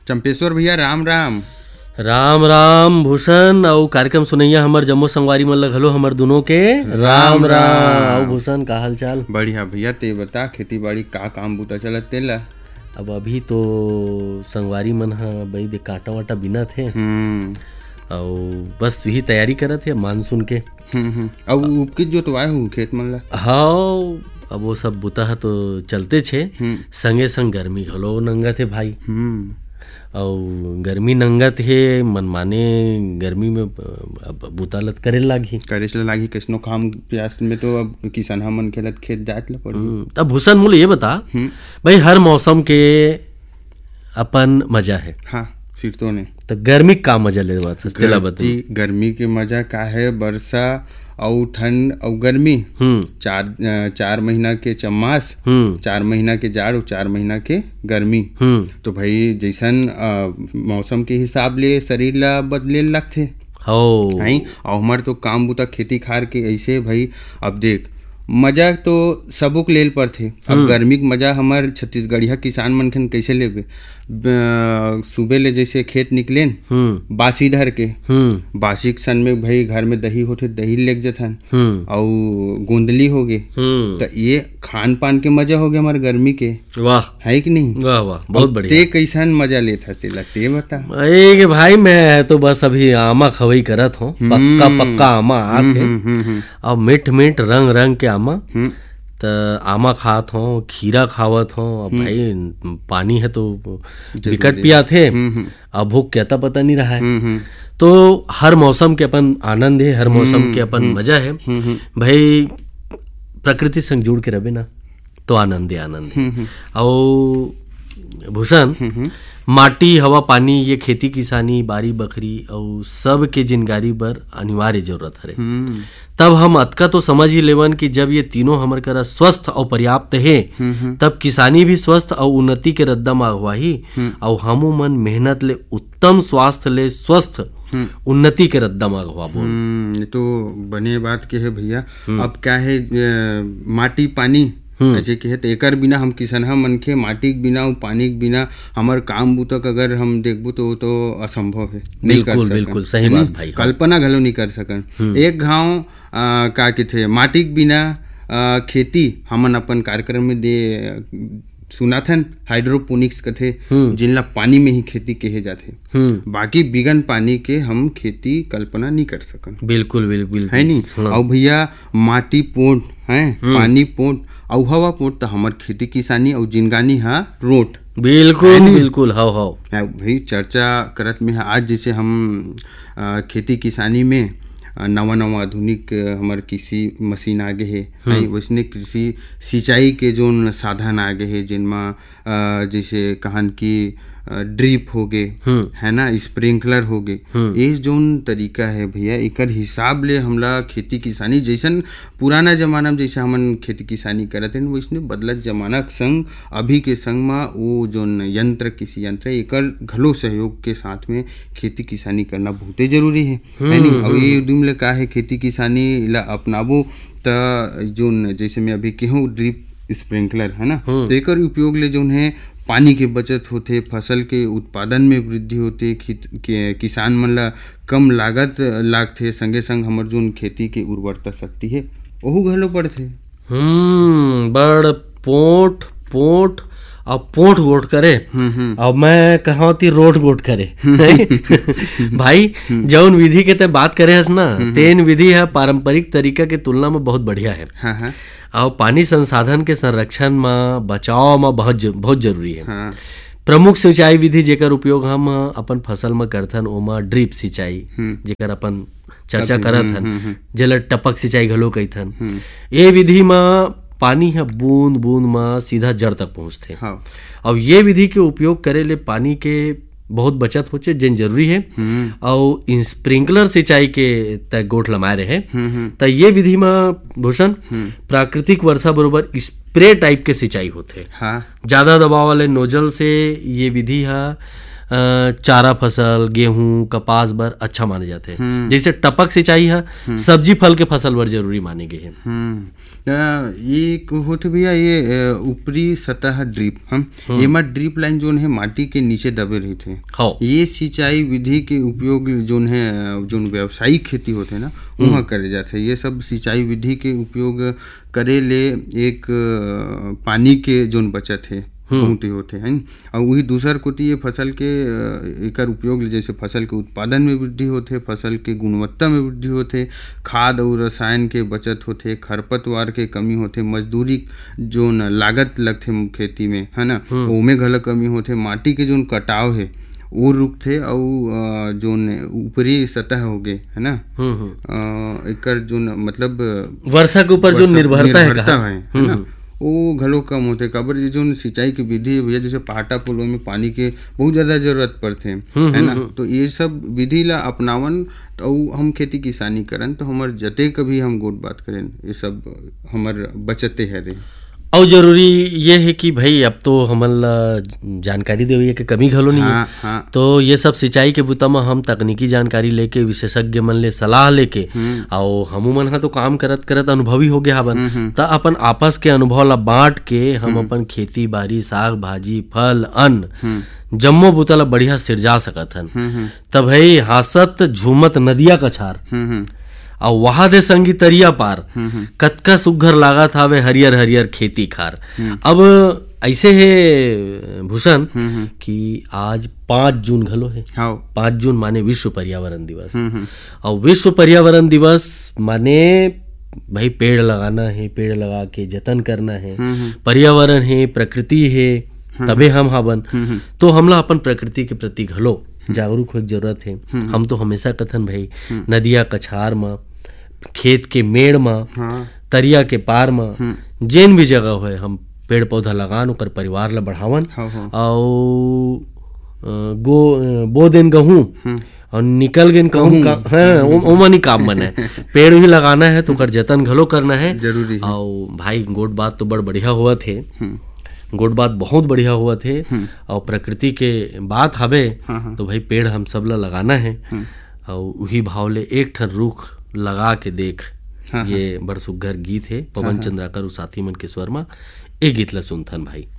चंपेश्वर भैया राम राम। राम राम भूषण। और कार्यक्रम सुनैया हमर जम्मो संगवारी मन ल घलो हमर दोनों के राम राम। भूषण का हाल चाल? बढ़िया भैया, ते बता खेती बाड़ी का काम बूता चलत तेला? अब अभी तो संगवारी मन ह बई दे कांटा वाटा बिना थे और बस यही तैयारी करत है मानसून के। अब उपके जोतवाए हो खेत मन ला? हाँ, अब वो सब बुता है तो चलते छे। संगे संग गर्मी घलो नंगत है भाई। और गर्मी नंगत है मनमाने गर्मी में अब बुतालत करे लागी कैसनो काम प्यास में तो अब किसान हमन खेलत खेत जात ल पड़ी। तब भूषण मुझे ये बता भाई, हर मौसम के अपन मजा है। हाँ सिरतो ने तो गर्मी का मजा ले बता। गर्मी के मजा का है? वर्षा और ठंड और गर्मी, चार महीना के चम्मास, 4 महीना के जाड़ और 4 महीना के गर्मी। तो भाई जैसन मौसम के हिसाब ले शरीर ला बदले लगथे। और हमार तो काम बुता खेती खार के ऐसे भाई। अब देख मजा तो सबुक लेल पर थे। अब गर्मी के मजा हमार छत्तीसगढ़िया किसान मन खन कैसे लेबे? सुबह ले जैसे खेत निकलेन बासी धर के, बासी के सन में भाई घर में दही होते, दही लेग जथन और गोंदली हो गए। तो ये खान पान के मजा हो गया हमारे गर्मी के। वाह, है कि नहीं? वाह वाह, बहुत बढ़िया। ते कैसन मजा लेत हस लगते बता? ए भाई मैं तो बस अभी आमा खवई करत हूँ। पक्का पक्का आमा आथे और मीठ मीठ रंग रंग के आमा। तो आमा खात हूँ, खीरा खावत हूँ। अब भाई पानी है तो विकट पिया थे। अब भूख क्या था पता नहीं रहा है। तो हर मौसम के अपन आनंद है, हर मौसम के अपन मजा है भाई। प्रकृति संग जुड़ के रहे ना तो आनंद है, आनंद है। और भूषण, माटी हवा पानी ये खेती किसानी बारी बखरी और सब के जिनगारी बर अनिवार्य जरूरत है। तब हम अतका तो समझ ही लेवन कि जब ये तीनों हमर करा स्वस्थ और पर्याप्त है तब किसानी भी स्वस्थ और उन्नति के रद्दा मागवाही। और हमू मन मेहनत ले उत्तम स्वास्थ्य ले स्वस्थ उन्नति के रद्दा मागवा बोल। ये तो बने बात के है भैया। अब क्या है, माटी पानी ऐसे के है, एकर बिना हम किसान मन के माटी के बिना और पानी के बिना हमार काम बूतक अगर हम देखबू तो असंभव है। बिल्कुल बिल्कुल सही बात भाई। कल्पना घलो नहीं कर सकन। एक गांव का थे माटी के बिना खेती हमन अपन कार्यक्रम में दे सुनाथन हाइड्रोपोनिक्स कथे, जिनला पानी में ही खेती कहे जाते। बाकी बिगन पानी के हम खेती कल्पना नहीं कर सकन। बिल्कुल बिल्कुल है नहीं। और भैया माटी पोट है, पानी पोट और हवा पोट तो हमार खेती किसानी और जिनगानी हा रोट। बिल्कुल बिल्कुल हाँ हाँ भाई। चर्चा करत में आज जैसे हम खेती किसानी में नवा आधुनिक हमारे कृषि मशीन आगे है। वैसने कृषि सिंचाई के जो साधन आगे है, जिनमें जैसे कहन की ड्रिप हो गए है ना, स्प्रिंकलर हो गए। ये जोन तरीका है भैया, एकर हिसाब ले हमला खेती किसानी जैसन पुराना जमाना में जैसे हमन खेती किसानी करत हैं वैसने बदलत जमाना के संग अभी के संग में वो जोन यंत्र कृषि यंत्र एकर घलो सहयोग के साथ में खेती किसानी करना बहुत जरूरी है नहीं? और ये उद्यम ले का है खेती किसानी ला अपनाबो त जोन जैसे मैं अभी कहूँ ड्रिप स्प्रिंकलर है ना, तो एकर उपयोग ले जोन है पानी के बचत होते, फसल के उत्पादन में वृद्धि होते, किसान मन ला कम लागत लागथे, संगे संग हमर जोन खेती के उर्वरता शक्ति है ओहू घलो बढ़थे। बड़ पोट पोट अब पोट गोट करे। अब मैं कहा थी रोट गोट करे भाई। जौन विधि के ते बात करे हस ना, तेन विधि है पारंपरिक तरीका के तुलना में बहुत बढ़िया है। और पानी संसाधन के संरक्षण में बचाव में बहुत जरूरी है। प्रमुख सिंचाई विधि जेकर उपयोग हम अपन फसल में करथन ओमा ड्रिप सिंचाई जेकर अपन चर्चा करत हन, जल टपक सिंचाई घलो कहिथन। ये विधि में पानी है बूंद बूंद में सीधा जड़ तक पहुँचते। और ये विधि के उपयोग करे ले पानी के बहुत बचत होचे जिन जरूरी है। और स्प्रिंकलर सिंचाई के तय गोठ लमाए रहे तो ये विधि में भूषण प्राकृतिक वर्षा बरोबर स्प्रे टाइप के सिंचाई होते। ज्यादा दबाव वाले नोजल से ये विधि है चारा फसल, गेहूं, कपास बर अच्छा माने जाते हैं। जैसे टपक सिंचाई है सब्जी फल के फसल बर जरूरी माने गए हैं। एक होते भैया ये ऊपरी सतह ड्रिप हम एमा ड्रिप लाइन जोन है माटी के नीचे दबे रही थे। ये सिंचाई विधि के उपयोग जोन है जोन व्यावसायिक खेती होते हैं ना वहाँ करे जाते हैं। ये सब सिंचाई विधि के उपयोग करे ले एक पानी के जोन बचत है बहुत ही होते हैं। और वही दूसर कोती ये फसल के एकर उपयोग जैसे फसल के उत्पादन में वृद्धि होते, फसल के गुणवत्ता में वृद्धि होते, खाद और रसायन के बचत होते, खरपतवार के कमी होते, मजदूरी जो लागत लगते खेती में है ना ओमे घला कमी होते, माटी के जो कटाव है वो रुकते और जो ऊपरी सतह हो गए है ना एकर जो मतलब वर्षा के ऊपर जो निर्भरता है ना वो घलो कम होते। काबर जो सिंचाई की विधि है भैया जैसे पहाटा पुलों में पानी के बहुत ज़्यादा जरूरत पड़ते है ना, तो ये सब विधि ला अपनावन तो हम खेती किसानी करन तो हमार जते कभी हम गोट बात करें ये सब हमार बचते है रे। और जरूरी ये है कि भाई अब तो हमन जानकारी देवे के कमी घलो नहीं है। तो ये सब सिंचाई के बुता में हम तकनीकी जानकारी लेके विशेषज्ञ मन ले सलाह लेके और हमू मन हा तो काम करत करत अनुभवी हो गया हवन त अपन आपस के अनुभव ला बांट के हम अपन खेती बाड़ी साग भाजी फल अन्न जम्मो बुता ला बढ़िया सिरजा सकत हन। तब भाई हासत झूमत नदिया कछार और वहां दे संगी तरिया पार कतका सुघर लागत हावे हरियर हरियर खेती खार। अब ऐसे है भूषण कि आज 5 जून घलो है। 5 जून माने विश्व पर्यावरण दिवस और विश्व पर्यावरण दिवस माने भाई पेड़ लगाना है, पेड़ लगा के जतन करना है, पर्यावरण है प्रकृति है तबे हम हावन। तो हमला अपन प्रकृति के प्रति घलो जागरूक होने की जरूरत है। हम तो हमेशा कथन भाई नदिया कछार में खेत के मेड़ में तरिया के पार में जेन भी जगह होए हम पेड़ पौधा लगान ओकर परिवार ला बढ़ावन और बो दिन गहूँ और निकल गए कहूँ ओमा नहीं काम बने पेड़ भी लगाना है तो ओकर जतन घलो करना है जरूरी। और भाई गोट बात तो बड़ बढ़िया हुआ थे, गोट बात बहुत बढ़िया हुआ थे और प्रकृति के बात हवे तो भाई पेड़ हम सब ला लगाना है और वही भाव ले एक ठन रुख लगा के देख। ये बड़ सुघर गीत है पवन चंद्राकर साथी मन के स्वर में ए गीत ला सुनथन भाई।